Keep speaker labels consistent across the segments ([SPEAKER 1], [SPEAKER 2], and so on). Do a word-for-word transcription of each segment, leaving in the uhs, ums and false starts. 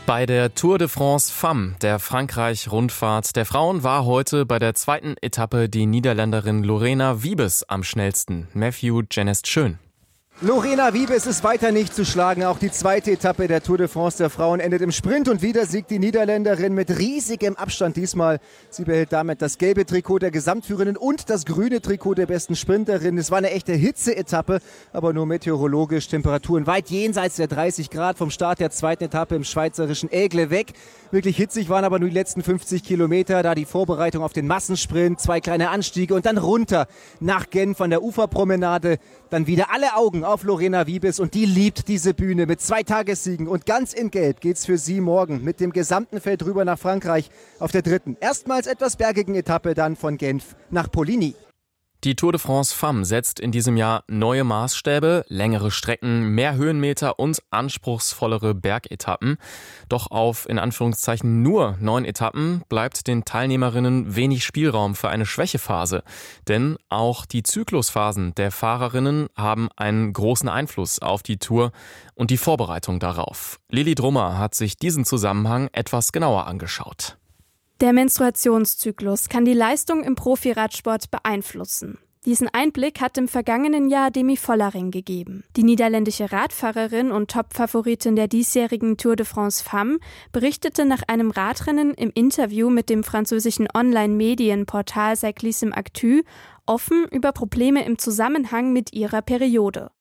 [SPEAKER 1] Bei der Tour de France Femmes, der Frankreich-Rundfahrt der Frauen, war heute bei der zweiten Etappe die Niederländerin Lorena Wiebes am schnellsten. Matthew Genest schön.
[SPEAKER 2] Lorena Wiebes ist weiter nicht zu schlagen. Auch die zweite Etappe der Tour de France der Frauen endet im Sprint. Und wieder siegt die Niederländerin mit riesigem Abstand diesmal. Sie behält damit das gelbe Trikot der Gesamtführenden und das grüne Trikot der besten Sprinterin. Es war eine echte Hitze-Etappe, aber nur meteorologisch. Temperaturen weit jenseits der dreißig Grad vom Start der zweiten Etappe im schweizerischen Aigle weg. Wirklich hitzig waren aber nur die letzten fünfzig Kilometer, da die Vorbereitung auf den Massensprint, zwei kleine Anstiege und dann runter nach Genf an der Uferpromenade. Dann wieder alle Augen auf Lorena Wiebes und die liebt diese Bühne mit zwei Tagessiegen. Und ganz in Gelb geht's für sie morgen mit dem gesamten Feld rüber nach Frankreich auf der dritten, erstmals etwas bergigen Etappe dann von Genf nach Poligny.
[SPEAKER 1] Die Tour de France Femmes setzt in diesem Jahr neue Maßstäbe, längere Strecken, mehr Höhenmeter und anspruchsvollere Bergetappen. Doch auf in Anführungszeichen nur neun Etappen bleibt den Teilnehmerinnen wenig Spielraum für eine Schwächephase. Denn auch die Zyklusphasen der Fahrerinnen haben einen großen Einfluss auf die Tour und die Vorbereitung darauf. Lili Drummer hat sich diesen Zusammenhang etwas genauer angeschaut.
[SPEAKER 3] Der Menstruationszyklus kann die Leistung im Profiradsport beeinflussen. Diesen Einblick hat im vergangenen Jahr Demi Vollering gegeben. Die niederländische Radfahrerin und Top-Favoritin der diesjährigen Tour de France Femmes berichtete nach einem Radrennen im Interview mit dem französischen Online-Medienportal Cyclisme Actu offen über Probleme im Zusammenhang mit ihrer Periode.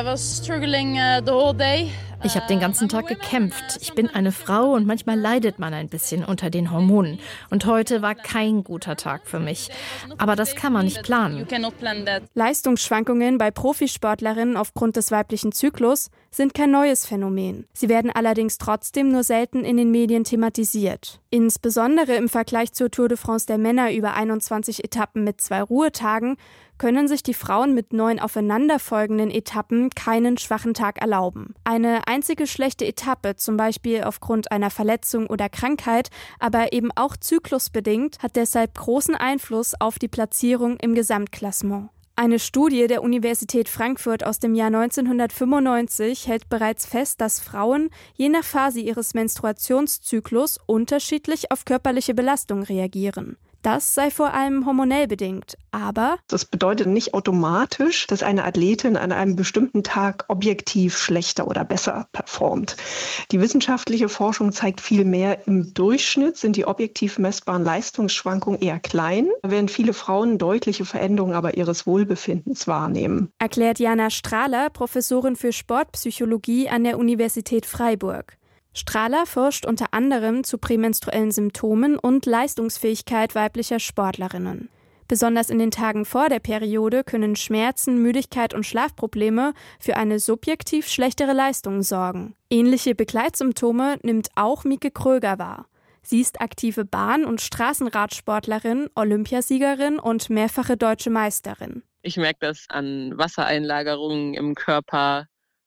[SPEAKER 4] Ich habe den ganzen Tag gekämpft. Ich bin eine Frau und manchmal leidet man ein bisschen unter den Hormonen. Und heute war kein guter Tag für mich. Aber das kann man nicht planen.
[SPEAKER 3] Leistungsschwankungen bei Profisportlerinnen aufgrund des weiblichen Zyklus sind kein neues Phänomen. Sie werden allerdings trotzdem nur selten in den Medien thematisiert. Insbesondere im Vergleich zur Tour de France der Männer über einundzwanzig Etappen mit zwei Ruhetagen können sich die Frauen mit neun aufeinanderfolgenden Etappen keinen schwachen Tag erlauben. Eine einzige schlechte Etappe, zum Beispiel aufgrund einer Verletzung oder Krankheit, aber eben auch zyklusbedingt, hat deshalb großen Einfluss auf die Platzierung im Gesamtklassement. Eine Studie der Universität Frankfurt aus dem Jahr neunzehnhundertfünfundneunzig hält bereits fest, dass Frauen je nach Phase ihres Menstruationszyklus unterschiedlich auf körperliche Belastung reagieren. Das sei vor allem hormonell bedingt, aber
[SPEAKER 5] das bedeutet nicht automatisch, dass eine Athletin an einem bestimmten Tag objektiv schlechter oder besser performt. Die wissenschaftliche Forschung zeigt vielmehr, im Durchschnitt sind die objektiv messbaren Leistungsschwankungen eher klein, während viele Frauen deutliche Veränderungen aber ihres Wohlbefindens wahrnehmen.
[SPEAKER 3] Erklärt Jana Strahler, Professorin für Sportpsychologie an der Universität Freiburg. Strahler forscht unter anderem zu prämenstruellen Symptomen und Leistungsfähigkeit weiblicher Sportlerinnen. Besonders in den Tagen vor der Periode können Schmerzen, Müdigkeit und Schlafprobleme für eine subjektiv schlechtere Leistung sorgen. Ähnliche Begleitsymptome nimmt auch Mieke Kröger wahr. Sie ist aktive Bahn- und Straßenradsportlerin, Olympiasiegerin und mehrfache deutsche Meisterin.
[SPEAKER 6] Ich merke das an Wassereinlagerungen im Körper,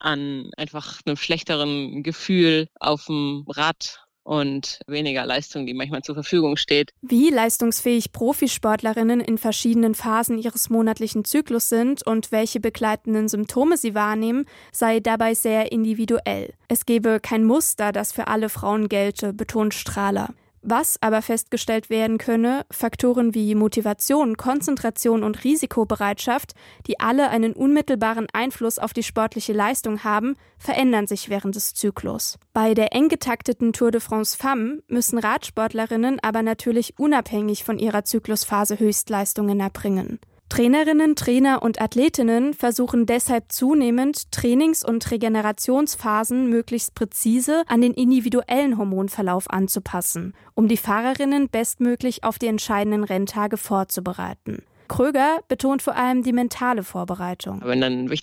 [SPEAKER 6] an einfach einem schlechteren Gefühl auf dem Rad und weniger Leistung, die manchmal zur Verfügung steht.
[SPEAKER 3] Wie leistungsfähig Profisportlerinnen in verschiedenen Phasen ihres monatlichen Zyklus sind und welche begleitenden Symptome sie wahrnehmen, sei dabei sehr individuell. Es gebe kein Muster, das für alle Frauen gelte, betont Strahler. Was aber festgestellt werden könne, Faktoren wie Motivation, Konzentration und Risikobereitschaft, die alle einen unmittelbaren Einfluss auf die sportliche Leistung haben, verändern sich während des Zyklus. Bei der eng getakteten Tour de France Femmes müssen Radsportlerinnen aber natürlich unabhängig von ihrer Zyklusphase Höchstleistungen erbringen. Trainerinnen, Trainer und Athletinnen versuchen deshalb zunehmend, Trainings- und Regenerationsphasen möglichst präzise an den individuellen Hormonverlauf anzupassen, um die Fahrerinnen bestmöglich auf die entscheidenden Renntage vorzubereiten. Kröger betont vor allem die mentale Vorbereitung.
[SPEAKER 6] Wenn dann